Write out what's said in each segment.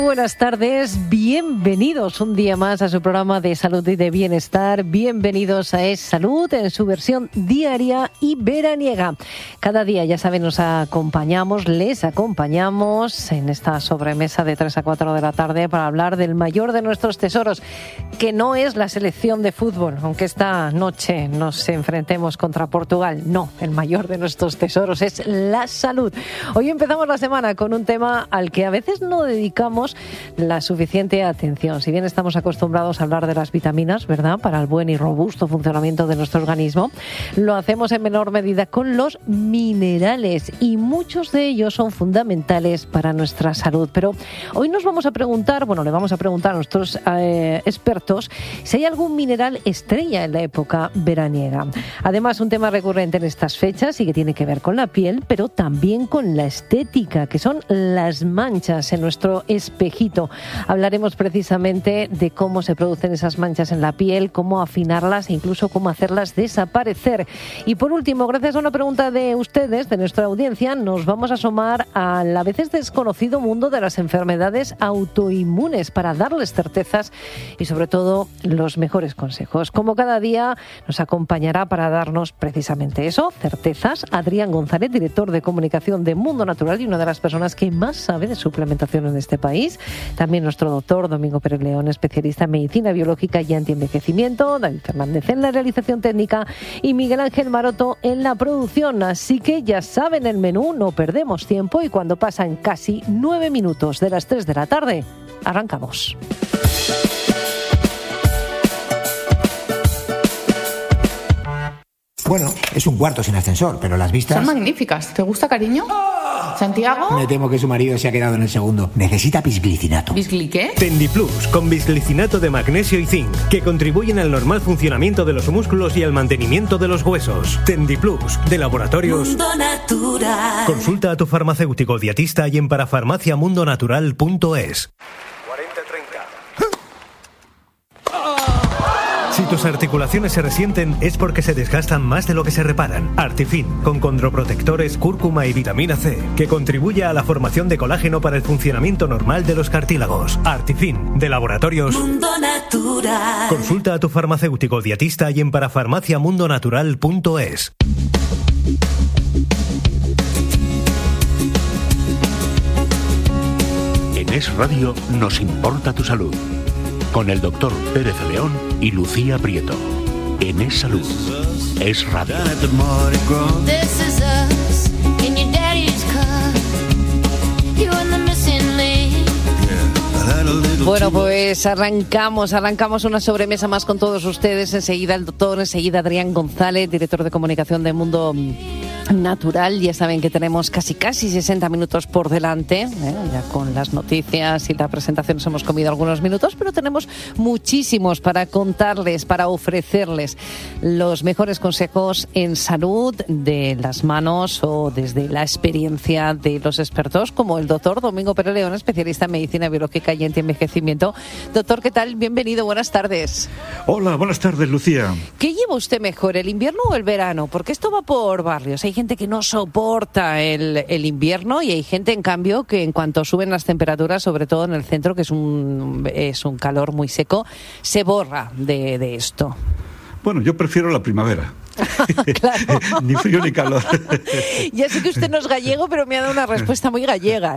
Buenas tardes, bienvenidos un día más a su programa de salud y de bienestar. Bienvenidos a Es Salud en su versión diaria y veraniega. Cada día, ya saben, les acompañamos en esta sobremesa de 3 a 4 de la tarde para hablar del mayor de nuestros tesoros, que no es la selección de fútbol, aunque esta noche nos enfrentemos contra Portugal. No, el mayor de nuestros tesoros es la salud. Hoy empezamos la semana con un tema al que a veces no dedicamos la suficiente atención. Si bien estamos acostumbrados a hablar de las vitaminas, ¿verdad?, para el buen y robusto funcionamiento de nuestro organismo, lo hacemos en menor medida con los minerales, y muchos de ellos son fundamentales para nuestra salud. Pero hoy le vamos a preguntar a nuestros expertos si hay algún mineral estrella en la época veraniega. Además, un tema recurrente en estas fechas y que tiene que ver con la piel, pero también con la estética, que son las manchas en nuestro espejito. Hablaremos precisamente de cómo se producen esas manchas en la piel, cómo afinarlas e incluso cómo hacerlas desaparecer. Y por último, gracias a una pregunta de ustedes, de nuestra audiencia, nos vamos a asomar al a veces desconocido mundo de las enfermedades autoinmunes para darles certezas y sobre todo los mejores consejos. Como cada día nos acompañará para darnos precisamente eso, certezas, Adrián González, director de comunicación de Mundo Natural y una de las personas que más sabe de suplementación en este país. También nuestro doctor Domingo Pérez León, especialista en medicina biológica y antienvejecimiento, David Fernández en la realización técnica y Miguel Ángel Maroto en la producción. Así que ya saben el menú, no perdemos tiempo y cuando pasan casi 9 minutos de las 3 de la tarde, arrancamos. Bueno, es un cuarto sin ascensor, pero las vistas... Son magníficas. ¿Te gusta, cariño? ¡Oh! ¿Santiago? Me temo que su marido se ha quedado en el segundo. Necesita bisglicinato. ¿Bisgli qué? Tendiplus, con bisglicinato de magnesio y zinc, que contribuyen al normal funcionamiento de los músculos y al mantenimiento de los huesos. Tendiplus, de Laboratorios Mundo Natural. Consulta a tu farmacéutico dietista y en parafarmaciamundonatural.es. Si tus articulaciones se resienten es porque se desgastan más de lo que se reparan. Artifin, con condroprotectores, cúrcuma y vitamina C, que contribuye a la formación de colágeno para el funcionamiento normal de los cartílagos. Artifin, de Laboratorios Mundo Natural. Consulta a tu farmacéutico dietista y en parafarmaciamundonatural.es. En Es Radio nos importa tu salud. Con el doctor Pérez León y Lucía Prieto. En Es Salud. Es Radio. Bueno, pues arrancamos una sobremesa más con todos ustedes. Enseguida el doctor, enseguida Adrián González, director de comunicación de Mundo Natural. Ya saben que tenemos casi 60 minutos por delante, ya con las noticias y la presentación nos hemos comido algunos minutos, pero tenemos muchísimos para contarles, para ofrecerles los mejores consejos en salud de las manos o desde la experiencia de los expertos, como el doctor Domingo Pérez León, especialista en medicina biológica y antienvejecimiento. Doctor, ¿qué tal? Bienvenido, buenas tardes. Hola, buenas tardes, Lucía. ¿Qué lleva usted mejor, el invierno o el verano? Porque esto va por barrios. Hay gente que no soporta el invierno y hay gente, en cambio, que en cuanto suben las temperaturas, sobre todo en el centro, que es un calor muy seco, se borra de esto. Bueno, yo prefiero la primavera. Claro. Ni frío ni calor. Ya sé que usted no es gallego, pero me ha dado una respuesta muy gallega,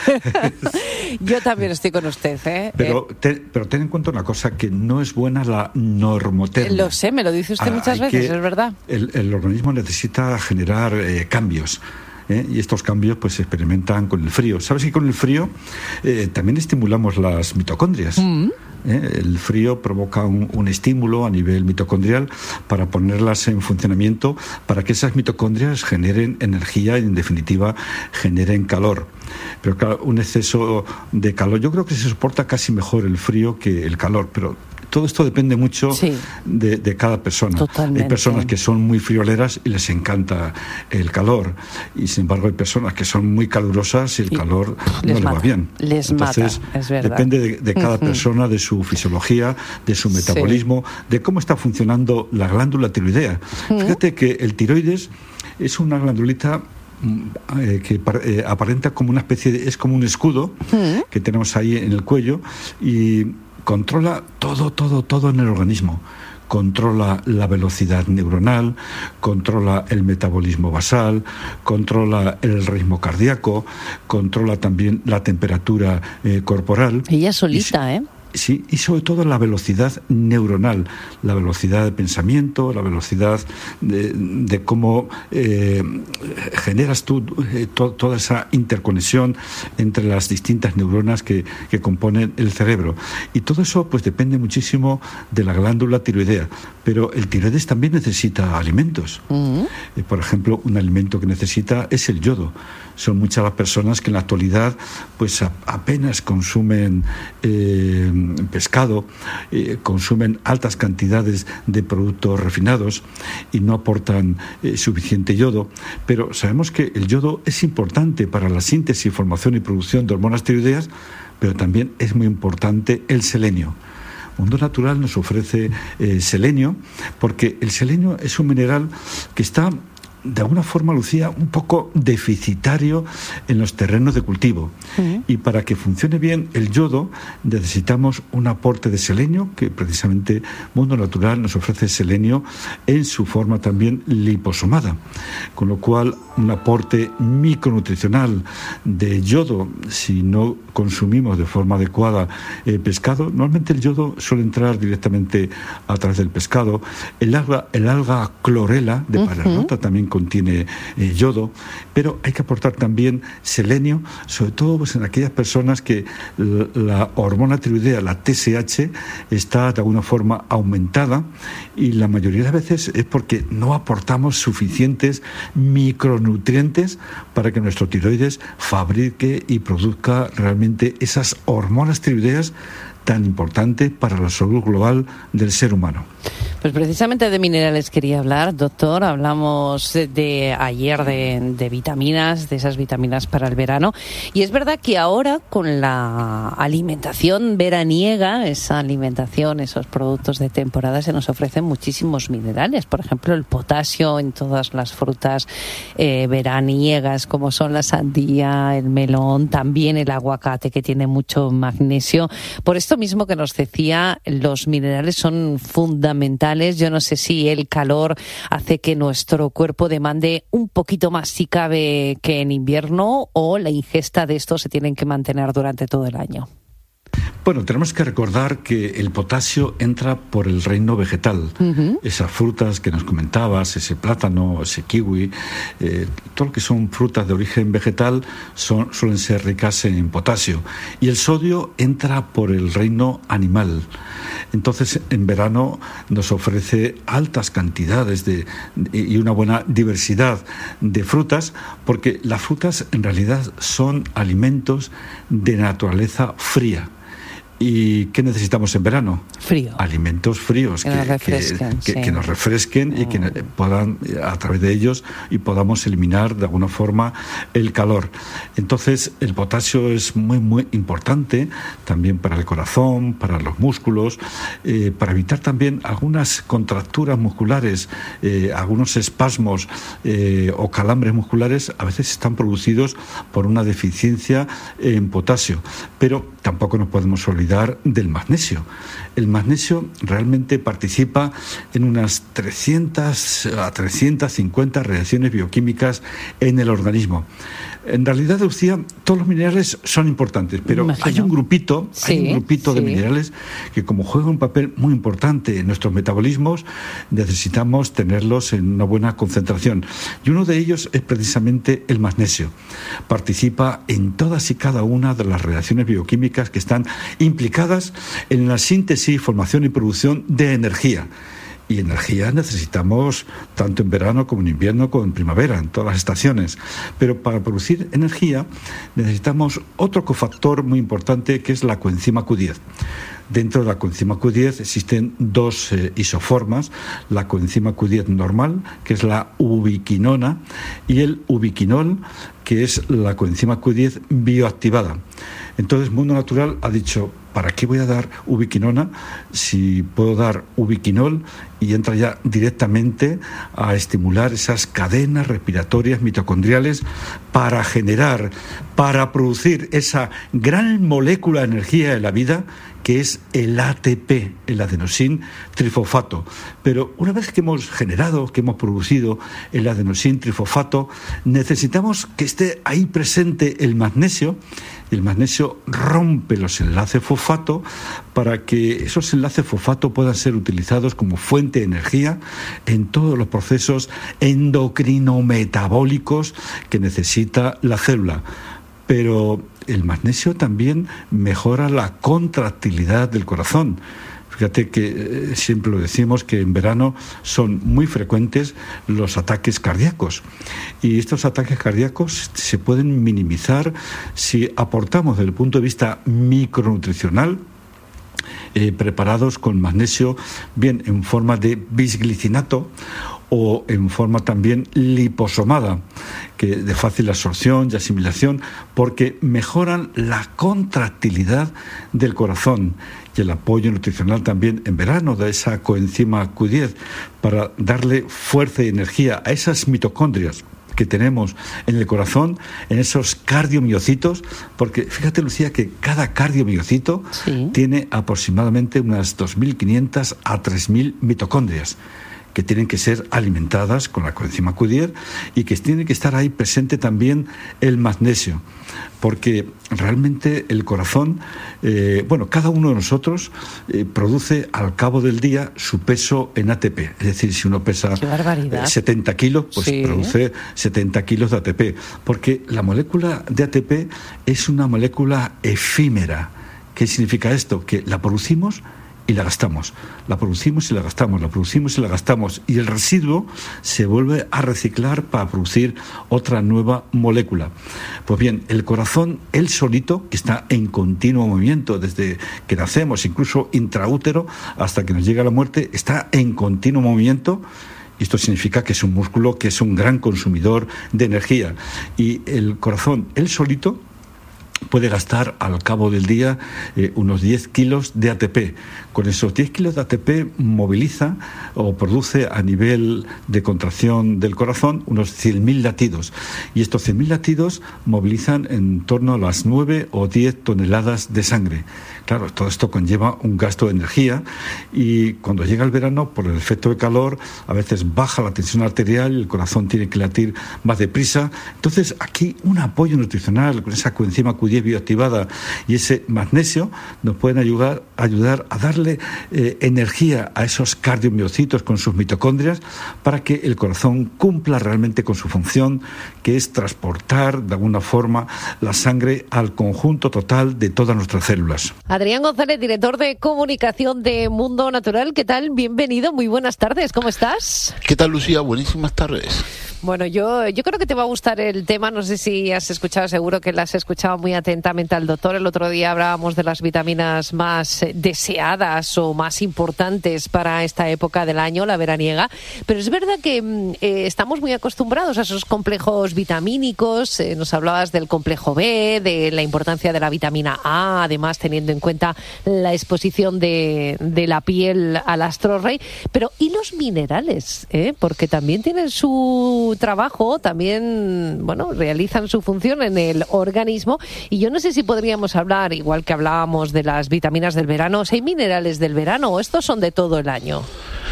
Yo también estoy con usted, Pero ten en cuenta una cosa, que no es buena la normotermia. Lo sé, me lo dice usted muchas veces, es verdad. El organismo necesita generar cambios. Y estos cambios pues se experimentan con el frío. ¿Sabes que con el frío también estimulamos las mitocondrias? El frío provoca un estímulo a nivel mitocondrial para ponerlas en funcionamiento, para que esas mitocondrias generen energía y en definitiva generen calor. Pero claro, un exceso de calor, yo creo que se soporta casi mejor el frío que el calor, pero todo esto depende mucho de cada persona. Totalmente. Hay personas que son muy frioleras y les encanta el calor, y sin embargo hay personas que son muy calurosas y el calor no les va bien. Entonces, es verdad. Depende de cada persona, de su fisiología, de su metabolismo, de cómo está funcionando la glándula tiroidea. Fíjate que el tiroides es una glandulita que aparenta como una especie de... es como un escudo que tenemos ahí en el cuello y controla todo en el organismo. Controla la velocidad neuronal, controla el metabolismo basal, controla el ritmo cardíaco, controla también la temperatura corporal. Ella solita, ¿eh? Sí, y sobre todo la velocidad neuronal, la velocidad de pensamiento, la velocidad de cómo generas tú toda esa interconexión entre las distintas neuronas que componen el cerebro. Y todo eso pues depende muchísimo de la glándula tiroidea. Pero el tiroides también necesita alimentos. Por ejemplo, un alimento que necesita es el yodo. Son muchas las personas que en la actualidad pues apenas consumen pescado, consumen altas cantidades de productos refinados y no aportan suficiente yodo, pero sabemos que el yodo es importante para la síntesis, formación y producción de hormonas tiroideas, pero también es muy importante el selenio. Mundo Natural nos ofrece selenio porque el selenio es un mineral que está de alguna forma, Lucía, un poco deficitario en los terrenos de cultivo. Y para que funcione bien el yodo necesitamos un aporte de selenio, que precisamente Mundo Natural nos ofrece selenio en su forma también liposomada, con lo cual un aporte micronutricional de yodo, si no consumimos de forma adecuada pescado, normalmente el yodo suele entrar directamente a través del pescado. El alga clorela de Palerota también contiene yodo, pero hay que aportar también selenio, sobre todo pues, en aquellas personas que la hormona tiroidea, la TSH, está de alguna forma aumentada, y la mayoría de las veces es porque no aportamos suficientes micronutrientes para que nuestro tiroides fabrique y produzca realmente esas hormonas tiroideas tan importante para la salud global del ser humano. Pues precisamente de minerales quería hablar, doctor. Hablamos ayer de vitaminas, de esas vitaminas para el verano. Y es verdad que ahora con la alimentación veraniega, esa alimentación, esos productos de temporada, se nos ofrecen muchísimos minerales. Por ejemplo, el potasio en todas las frutas veraniegas, como son la sandía, el melón, también el aguacate, que tiene mucho magnesio. Por esto mismo que nos decía, los minerales son fundamentales. Yo no sé si el calor hace que nuestro cuerpo demande un poquito más, si cabe, que en invierno, o la ingesta de estos se tienen que mantener durante todo el año. Bueno, tenemos que recordar que el potasio entra por el reino vegetal. Esas frutas que nos comentabas, ese plátano, ese kiwi, todo lo que son frutas de origen vegetal suelen ser ricas en potasio. Y el sodio entra por el reino animal. Entonces, en verano nos ofrece altas cantidades y una buena diversidad de frutas, porque las frutas en realidad son alimentos de naturaleza fría. ¿Y qué necesitamos en verano? Frío. Alimentos fríos que nos refresquen y que puedan, a través de ellos, y podamos eliminar de alguna forma el calor. Entonces, el potasio es muy, muy importante también para el corazón, para los músculos, para evitar también algunas contracturas musculares, algunos espasmos o calambres musculares. A veces están producidos por una deficiencia en potasio, pero tampoco nos podemos olvidar del magnesio. El magnesio realmente participa en unas 300 a 350 reacciones bioquímicas en el organismo. En realidad, Lucía, todos los minerales son importantes, pero hay un grupito de minerales que, como juegan un papel muy importante en nuestros metabolismos, necesitamos tenerlos en una buena concentración. Y uno de ellos es precisamente el magnesio. Participa en todas y cada una de las reacciones bioquímicas que están implicadas en la síntesis, formación y producción de energía. Y energía necesitamos tanto en verano como en invierno como en primavera, en todas las estaciones. Pero para producir energía necesitamos otro cofactor muy importante, que es la coenzima Q10. Dentro de la coenzima Q10 existen dos isoformas, la coenzima Q10 normal, que es la ubiquinona, y el ubiquinol, que es la coenzima Q10 bioactivada. Entonces, Mundo Natural ha dicho, ¿para qué voy a dar ubiquinona si puedo dar ubiquinol y entra ya directamente a estimular esas cadenas respiratorias mitocondriales para producir esa gran molécula de energía de la vida que es el ATP, el adenosín trifosfato? Pero una vez que hemos producido el adenosín trifosfato, necesitamos que esté ahí presente el magnesio. Y el magnesio rompe los enlaces fosfato para que esos enlaces fosfato puedan ser utilizados como fuente de energía en todos los procesos endocrinometabólicos que necesita la célula. Pero el magnesio también mejora la contractilidad del corazón. Fíjate que siempre lo decimos que en verano son muy frecuentes los ataques cardíacos. Y estos ataques cardíacos se pueden minimizar si aportamos desde el punto de vista micronutricional preparados con magnesio, bien en forma de bisglicinato o en forma también liposomada, que de fácil absorción y asimilación, porque mejoran la contractilidad del corazón. Y el apoyo nutricional también en verano de esa coenzima Q10 para darle fuerza y energía a esas mitocondrias que tenemos en el corazón, en esos cardiomiocitos, porque fíjate, Lucía, que cada cardiomiocito tiene aproximadamente unas 2.500 a 3.000 mitocondrias que tienen que ser alimentadas con la coenzima Q10 y que tiene que estar ahí presente también el magnesio, porque realmente el corazón, cada uno de nosotros produce al cabo del día su peso en ATP. Es decir, si uno pesa 70 kilos, pues produce 70 kilos de ATP, porque la molécula de ATP es una molécula efímera. ¿Qué significa esto? Que la producimos y la gastamos, la producimos y la gastamos, la producimos y la gastamos, y el residuo se vuelve a reciclar para producir otra nueva molécula. Pues bien, el corazón, él solito, que está en continuo movimiento desde que nacemos, incluso intraútero, hasta que nos llega la muerte, está en continuo movimiento. Y esto significa que es un músculo que es un gran consumidor de energía. Y el corazón, él solito, puede gastar al cabo del día unos 10 kilos de ATP. Con esos 10 kilos de ATP moviliza o produce a nivel de contracción del corazón unos 100.000 latidos. Y estos 100.000 latidos movilizan en torno a las 9 o 10 toneladas de sangre. Claro, todo esto conlleva un gasto de energía, y cuando llega el verano, por el efecto de calor, a veces baja la tensión arterial y el corazón tiene que latir más deprisa. Entonces, aquí un apoyo nutricional con esa coenzima Q10 bioactivada y ese magnesio nos pueden ayudar a darle energía a esos cardiomiocitos con sus mitocondrias para que el corazón cumpla realmente con su función, que es transportar de alguna forma la sangre al conjunto total de todas nuestras células. Adrián González, director de comunicación de Mundo Natural. ¿Qué tal? Bienvenido, muy buenas tardes, ¿cómo estás? ¿Qué tal, Lucía? Buenísimas tardes. Bueno, yo creo que te va a gustar el tema. No sé si has escuchado, seguro que la has escuchado muy atentamente al doctor. El otro día hablábamos de las vitaminas más deseadas o más importantes para esta época del año, la veraniega. Pero es verdad que estamos muy acostumbrados a esos complejos vitamínicos. Nos hablabas del complejo B, de la importancia de la vitamina A, además teniendo en cuenta la exposición de la piel al astro rey. Pero ¿y los minerales? Porque también tienen su trabajo, también realizan su función en el organismo, y yo no sé si podríamos hablar, igual que hablábamos de las vitaminas del verano, si hay minerales del verano o estos son de todo el año.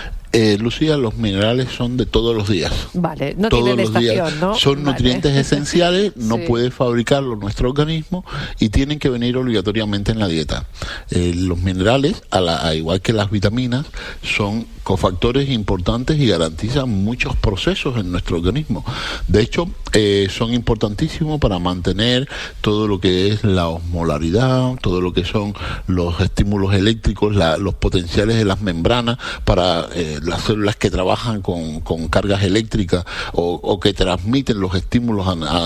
Lucía, los minerales son de todos los días. Vale, no tienen estación, ¿no? Son nutrientes esenciales, no puede fabricarlo nuestro organismo y tienen que venir obligatoriamente en la dieta. Los minerales, a igual que las vitaminas, son cofactores importantes y garantizan muchos procesos en nuestro organismo. De hecho, son importantísimos para mantener todo lo que es la osmolaridad, todo lo que son los estímulos eléctricos, los potenciales de las membranas para las células que trabajan con cargas eléctricas o que transmiten los estímulos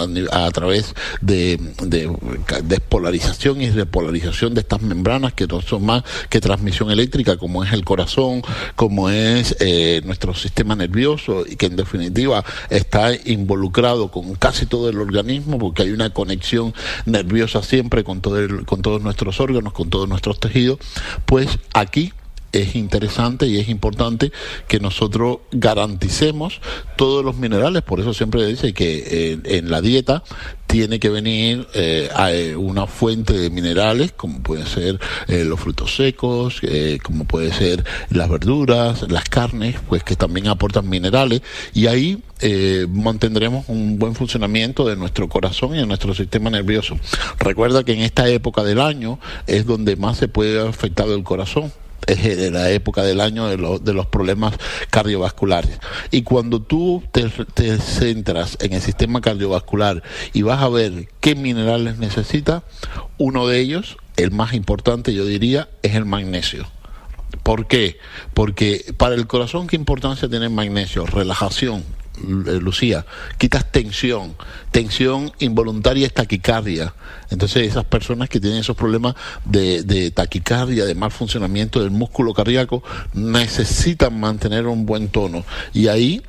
a través de despolarización y repolarización de estas membranas, que no son más que transmisión eléctrica, como es el corazón, como es nuestro sistema nervioso, y que en definitiva está involucrado con casi todo el organismo, porque hay una conexión nerviosa siempre con todos nuestros órganos, con todos nuestros tejidos, pues aquí es interesante y es importante que nosotros garanticemos todos los minerales. Por eso siempre dice que en la dieta tiene que venir una fuente de minerales, como pueden ser los frutos secos, como puede ser las verduras, las carnes, pues que también aportan minerales, y ahí mantendremos un buen funcionamiento de nuestro corazón y de nuestro sistema nervioso. Recuerda que en esta época del año es donde más se puede ver afectado el corazón. Es la época del año de los problemas cardiovasculares, y cuando tú te centras en el sistema cardiovascular y vas a ver qué minerales necesita, uno de ellos, el más importante yo diría, es el magnesio. ¿Por qué? Porque para el corazón, ¿qué importancia tiene el magnesio? Relajación, Lucía, quitas tensión involuntaria es taquicardia. Entonces esas personas que tienen esos problemas de taquicardia, de mal funcionamiento del músculo cardíaco, necesitan mantener un buen tono, y ahí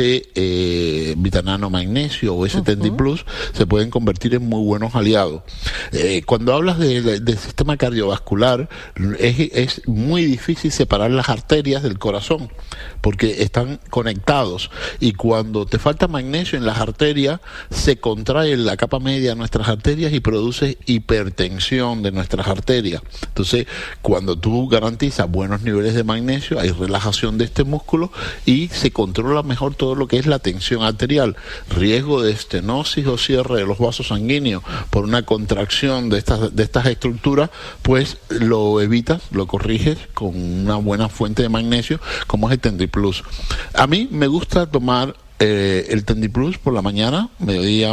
ese Vitanano Magnesio o ese Tendi Plus se pueden convertir en muy buenos aliados. Cuando hablas del sistema cardiovascular, es muy difícil separar las arterias del corazón, porque están conectados, y cuando te falta magnesio en las arterias, se contrae la capa media de nuestras arterias y produce hipertensión de nuestras arterias. Entonces, cuando tú garantizas buenos niveles de magnesio, hay relajación de este músculo y se controla mejor todo lo que es la tensión arterial. Riesgo de estenosis o cierre de los vasos sanguíneos por una contracción de estas estructuras, pues lo evitas, lo corriges con una buena fuente de magnesio como es el Tendi Plus. A mí me gusta tomar el Tendi Plus por la mañana, mediodía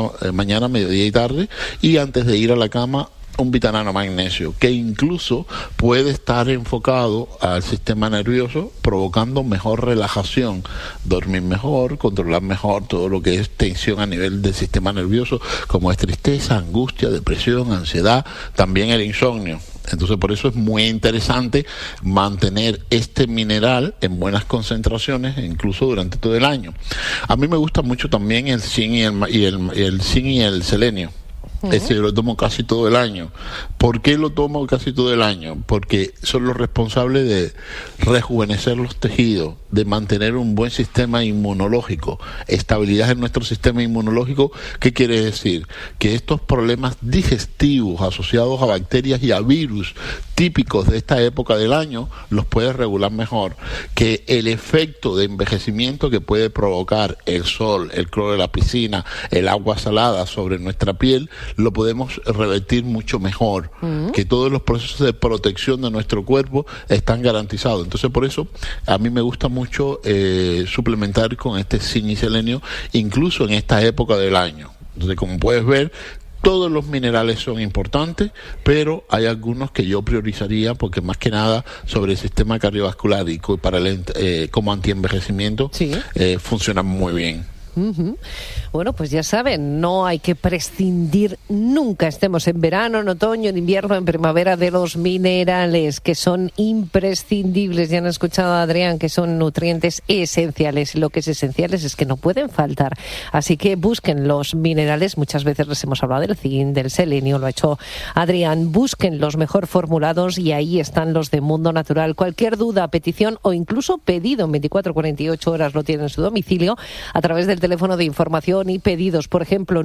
y tarde, y antes de ir a la cama un Vitanano Magnesio, que incluso puede estar enfocado al sistema nervioso, provocando mejor relajación, dormir mejor, controlar mejor todo lo que es tensión a nivel del sistema nervioso, como es tristeza, angustia, depresión, ansiedad, también el insomnio. Entonces, por eso es muy interesante mantener este mineral en buenas concentraciones, incluso durante todo el año. A mí me gusta mucho también el zinc el zinc y el selenio. Ese yo lo tomo casi todo el año. ¿Por qué lo tomo casi todo el año? Porque son los responsables de rejuvenecer los tejidos, de mantener un buen sistema inmunológico, estabilidad en nuestro sistema inmunológico. ¿Qué quiere decir? Que estos problemas digestivos asociados a bacterias y a virus típicos de esta época del año los puede regular mejor, que el efecto de envejecimiento que puede provocar el sol, el cloro de la piscina, el agua salada sobre nuestra piel, lo podemos revertir mucho mejor, que todos los procesos de protección de nuestro cuerpo están garantizados. Entonces, por eso a mí me gusta mucho suplementar con este zinc y selenio, incluso en esta época del año. Entonces, como puedes ver, todos los minerales son importantes, pero hay algunos que yo priorizaría, porque más que nada sobre el sistema cardiovascular y para como antienvejecimiento, funcionan muy bien. Bueno, pues ya saben, no hay que prescindir nunca, estemos en verano, en otoño, en invierno, en primavera, de los minerales, que son imprescindibles. Ya han escuchado a Adrián que son nutrientes esenciales, y lo que es esenciales es que no pueden faltar. Así que busquen los minerales, muchas veces les hemos hablado del zinc, del selenio, lo ha hecho Adrián. Busquen los mejor formulados y ahí están los de Mundo Natural. Cualquier duda, petición o incluso pedido en 24-48 horas lo tienen en su domicilio a través del teléfono de información y pedidos, por ejemplo,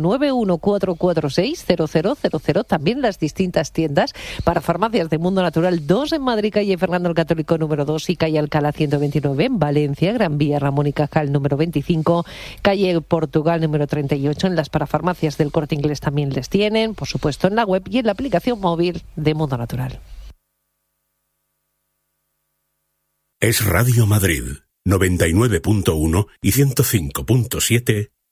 914460000, también las distintas tiendas para farmacias de Mundo Natural, 2 en Madrid, calle Fernando el Católico número 2 y calle Alcalá 129 en Valencia, Gran Vía Ramón y Cajal número 25, calle Portugal número 38. En las parafarmacias del Corte Inglés también les tienen, por supuesto en la web y en la aplicación móvil de Mundo Natural. Es Radio Madrid 99.1 y 105.7